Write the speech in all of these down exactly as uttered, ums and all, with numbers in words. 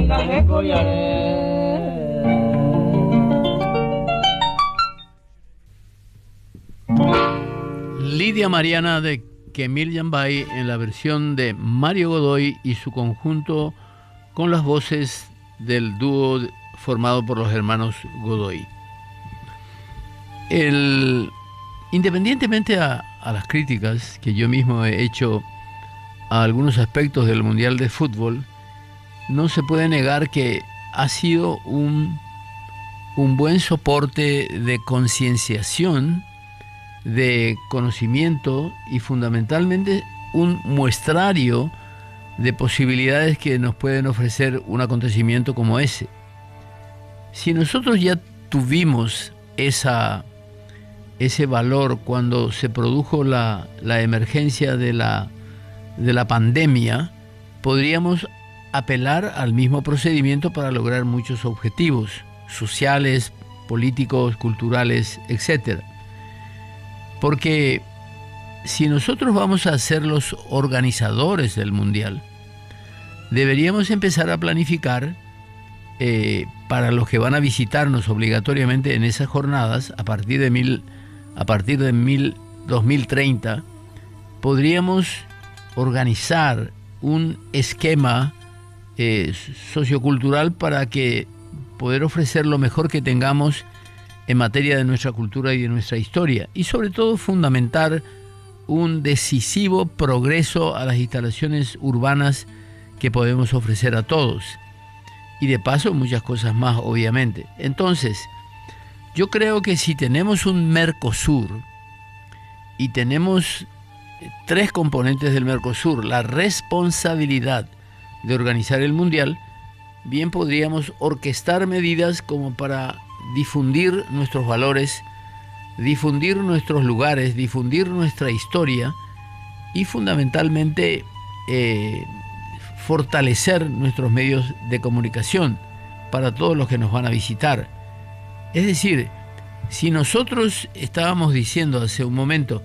Lidia Mariana de Camille Jambay en la versión de Mario Godoy y su conjunto con las voces del dúo formado por los hermanos Godoy. El, independientemente a, a las críticas que yo mismo he hecho a algunos aspectos del Mundial de Fútbol, no se puede negar que ha sido un, un buen soporte de concienciación, de conocimiento y fundamentalmente un muestrario de posibilidades que nos pueden ofrecer un acontecimiento como ese. Si nosotros ya tuvimos esa, ese valor cuando se produjo la, la emergencia de la, de la pandemia, podríamos apelar al mismo procedimiento para lograr muchos objetivos sociales, políticos, culturales, etcétera. Porque si nosotros vamos a ser los organizadores del Mundial, deberíamos empezar a planificar eh, para los que van a visitarnos obligatoriamente en esas jornadas, a partir de, mil, a partir de mil, dos mil treinta, podríamos organizar un esquema eh, sociocultural para que poder ofrecer lo mejor que tengamos en materia de nuestra cultura y de nuestra historia, y sobre todo fundamentar un decisivo progreso a las instalaciones urbanas que podemos ofrecer a todos, y de paso muchas cosas más, obviamente. Entonces, yo creo que si tenemos un Mercosur y tenemos tres componentes del Mercosur, la responsabilidad de organizar el Mundial, bien podríamos orquestar medidas como para difundir nuestros valores, difundir nuestros lugares, difundir nuestra historia y fundamentalmente eh, fortalecer nuestros medios de comunicación para todos los que nos van a visitar. Es decir, si nosotros estábamos diciendo hace un momento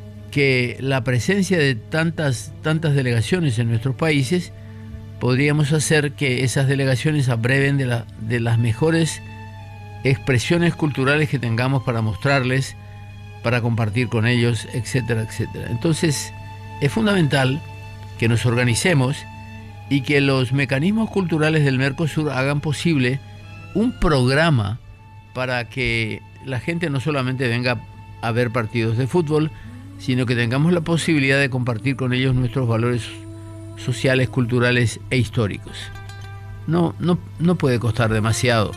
que la presencia de tantas, tantas delegaciones en nuestros países, podríamos hacer que esas delegaciones abreven de, la, de las mejores expresiones culturales que tengamos para mostrarles, para compartir con ellos, etcétera, etcétera. Entonces, es fundamental que nos organicemos y que los mecanismos culturales del Mercosur hagan posible un programa para que la gente no solamente venga a ver partidos de fútbol, sino que tengamos la posibilidad de compartir con ellos nuestros valores sociales, culturales e históricos. No, no, no puede costar demasiado.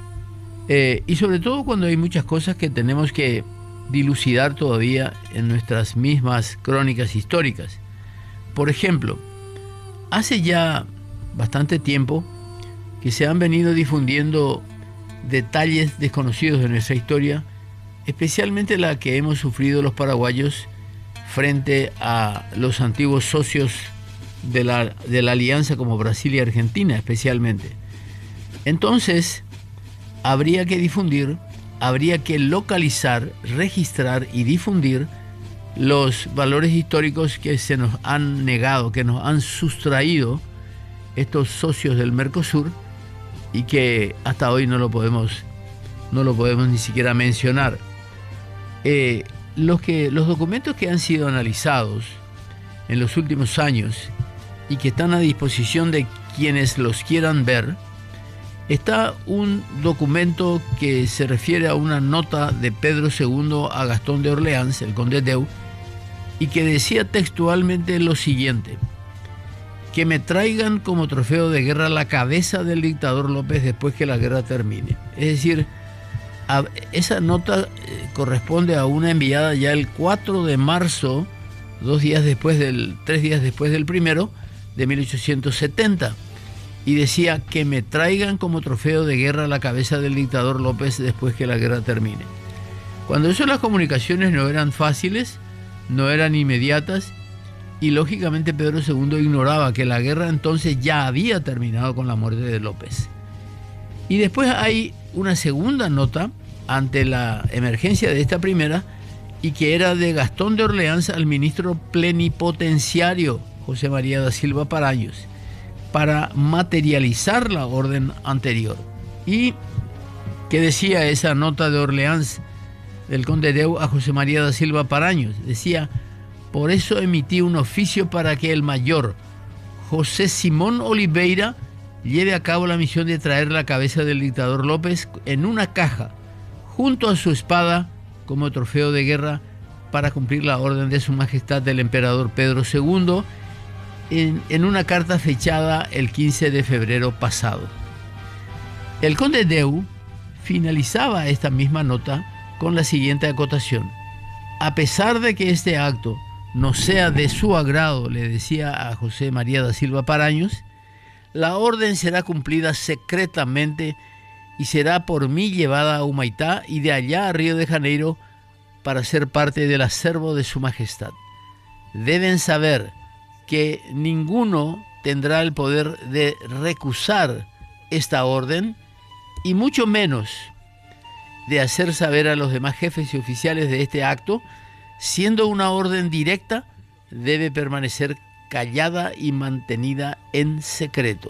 Eh, y sobre todo cuando hay muchas cosas que tenemos que dilucidar todavía en nuestras mismas crónicas históricas. Por ejemplo, hace ya bastante tiempo que se han venido difundiendo detalles desconocidos de nuestra historia, especialmente la que hemos sufrido los paraguayos frente a los antiguos socios de la, de la alianza como Brasil y Argentina especialmente. Entonces, habría que difundir, habría que localizar, registrar y difundir los valores históricos que se nos han negado, que nos han sustraído estos socios del Mercosur y que hasta hoy no lo podemos, no lo podemos ni siquiera mencionar. Eh, los, que, los documentos que han sido analizados en los últimos años y que están a disposición de quienes los quieran ver, está un documento que se refiere a una nota de Pedro segundo a Gastón de Orleans, el conde d'Eu, y que decía textualmente lo siguiente: que me traigan como trofeo de guerra la cabeza del dictador López después que la guerra termine. Es decir, a, esa nota eh, corresponde a una enviada ya el cuatro de marzo, dos días después del, tres días después del primero de mil ochocientos setenta. Y decía que me traigan como trofeo de guerra la cabeza del dictador López después que la guerra termine. Cuando eso las comunicaciones no eran fáciles, no eran inmediatas, y lógicamente Pedro segundo ignoraba que la guerra entonces ya había terminado con la muerte de López. Y después hay una segunda nota ante la emergencia de esta primera, y que era de Gastón de Orleans al ministro plenipotenciario José María da Silva Paraños, para materializar la orden anterior. ¿Y qué decía esa nota de Orleans del conde Deu a José María da Silva Paraños? Decía: por eso emití un oficio para que el mayor José Simón Oliveira lleve a cabo la misión de traer la cabeza del dictador López en una caja, junto a su espada, como trofeo de guerra, para cumplir la orden de su majestad el emperador Pedro segundo, en, en una carta fechada el quince de febrero pasado. El conde Deu finalizaba esta misma nota con la siguiente acotación: a pesar de que este acto no sea de su agrado, le decía a José María da Silva Paraños, la orden será cumplida secretamente y será por mí llevada a Humaitá y de allá a Río de Janeiro para ser parte del acervo de su majestad. Deben saber que ninguno tendrá el poder de recusar esta orden y mucho menos de hacer saber a los demás jefes y oficiales de este acto. Siendo una orden directa, debe permanecer callada y mantenida en secreto.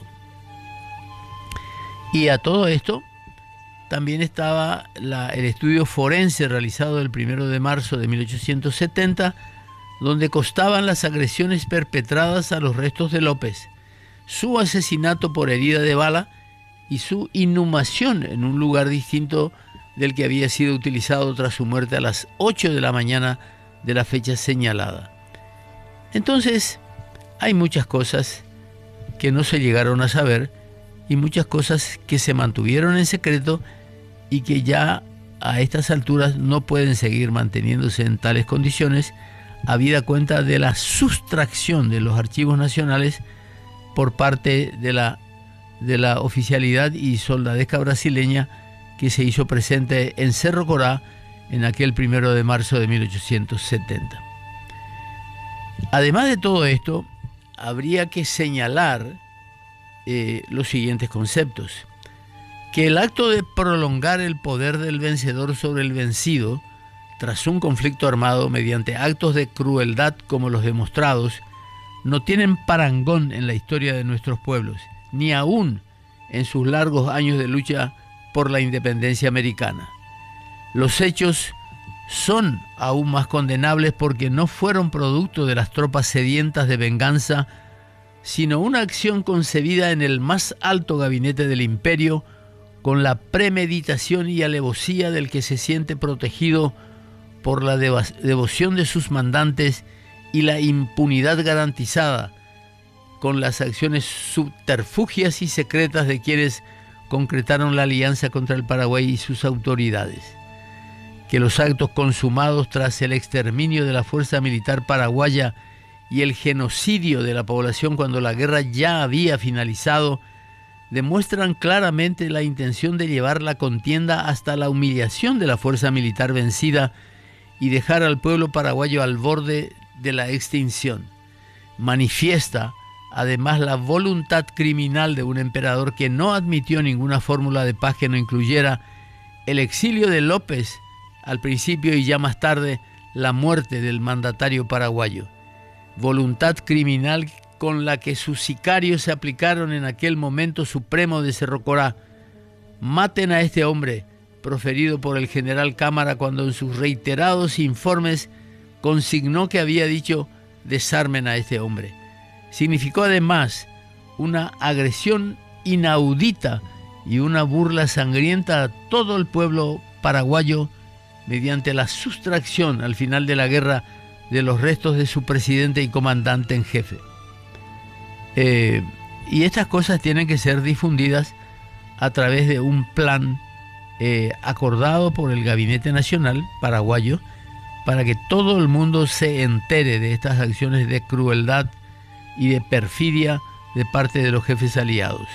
Y a todo esto también estaba la, el estudio forense realizado el primero de marzo de mil ochocientos setenta, donde constaban las agresiones perpetradas a los restos de López, su asesinato por herida de bala y su inhumación en un lugar distinto del que había sido utilizado tras su muerte a las ocho de la mañana de la fecha señalada. Entonces, hay muchas cosas que no se llegaron a saber y muchas cosas que se mantuvieron en secreto y que ya a estas alturas no pueden seguir manteniéndose en tales condiciones, habida cuenta de la sustracción de los archivos nacionales por parte de la, de la oficialidad y soldadesca brasileña que se hizo presente en Cerro Corá en aquel primero de marzo de mil ochocientos setenta. Además de todo esto, habría que señalar eh, los siguientes conceptos: que el acto de prolongar el poder del vencedor sobre el vencido tras un conflicto armado mediante actos de crueldad como los demostrados no tienen parangón en la historia de nuestros pueblos, ni aún en sus largos años de lucha por la independencia americana. Los hechos son aún más condenables porque no fueron producto de las tropas sedientas de venganza, sino una acción concebida en el más alto gabinete del imperio, con la premeditación y alevosía del que se siente protegido por la devo- devoción de sus mandantes y la impunidad garantizada, con las acciones subterfugias y secretas de quienes concretaron la alianza contra el Paraguay y sus autoridades. Que los actos consumados tras el exterminio de la fuerza militar paraguaya y el genocidio de la población cuando la guerra ya había finalizado demuestran claramente la intención de llevar la contienda hasta la humillación de la fuerza militar vencida y dejar al pueblo paraguayo al borde de la extinción. Manifiesta además la voluntad criminal de un emperador que no admitió ninguna fórmula de paz que no incluyera el exilio de López al principio y ya más tarde la muerte del mandatario paraguayo. Voluntad criminal con la que sus sicarios se aplicaron en aquel momento supremo de Cerro Corá. Maten a este hombre, proferido por el general Cámara cuando en sus reiterados informes consignó que había dicho: desarmen a este hombre. Significó además una agresión inaudita y una burla sangrienta a todo el pueblo paraguayo mediante la sustracción al final de la guerra de los restos de su presidente y comandante en jefe. Eh, y estas cosas tienen que ser difundidas a través de un plan eh, acordado por el Gabinete Nacional paraguayo para que todo el mundo se entere de estas acciones de crueldad y de perfidia de parte de los jefes aliados.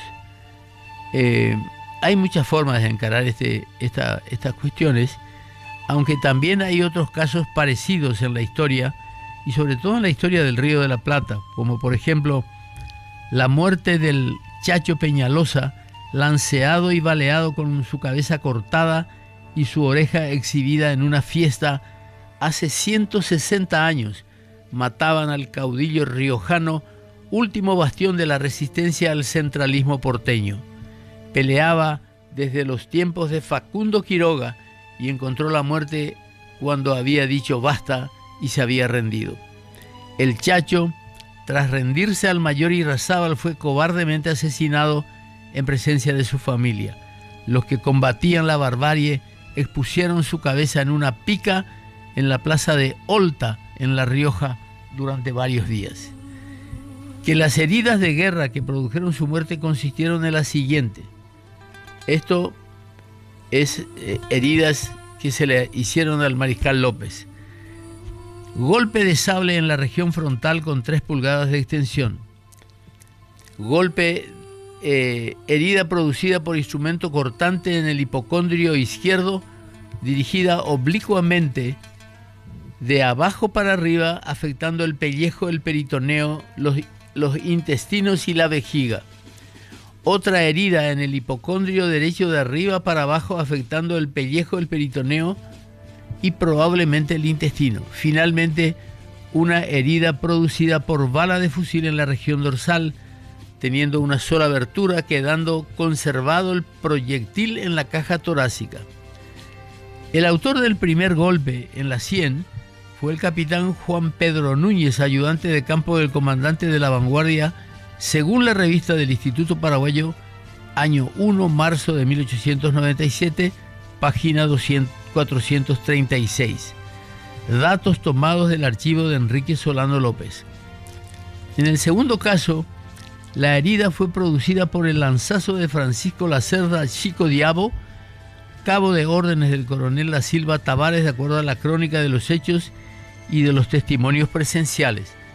Eh, hay muchas formas de encarar este, esta, estas cuestiones, aunque también hay otros casos parecidos en la historia, y sobre todo en la historia del Río de la Plata, como por ejemplo la muerte del Chacho Peñalosa, lanceado y baleado con su cabeza cortada y su oreja exhibida en una fiesta hace ciento sesenta años. Mataban al caudillo riojano último bastión de la resistencia al centralismo porteño. Peleaba desde los tiempos de Facundo Quiroga y encontró la muerte cuando había dicho basta y se había rendido. El Chacho, tras rendirse al mayor Irrazábal, fue cobardemente asesinado en presencia de su familia. Los que combatían la barbarie expusieron su cabeza en una pica en la plaza de Olta, en La Rioja, durante varios días. Que las heridas de guerra que produjeron su muerte consistieron en la siguiente. Esto es eh, heridas que se le hicieron al mariscal López. Golpe de sable en la región frontal con tres pulgadas de extensión. Golpe, eh, herida producida por instrumento cortante en el hipocondrio izquierdo, dirigida oblicuamente de abajo para arriba, afectando el pellejo, el peritoneo, los, los intestinos y la vejiga. Otra herida en el hipocondrio derecho de arriba para abajo, afectando el pellejo, el peritoneo y probablemente el intestino. Finalmente, una herida producida por bala de fusil en la región dorsal, teniendo una sola abertura, quedando conservado el proyectil en la caja torácica. El autor del primer golpe en la sien fue el capitán Juan Pedro Núñez, ayudante de campo del comandante de la vanguardia, según la revista del Instituto Paraguayo, año uno, marzo de mil ochocientos noventa y siete, página cuatrocientos treinta y seis. Datos tomados del archivo de Enrique Solano López. En el segundo caso, la herida fue producida por el lanzazo de Francisco Lacerda Chico Diabo, cabo de órdenes del coronel Da Silva Tavares, de acuerdo a la crónica de los hechos y de los testimonios presenciales.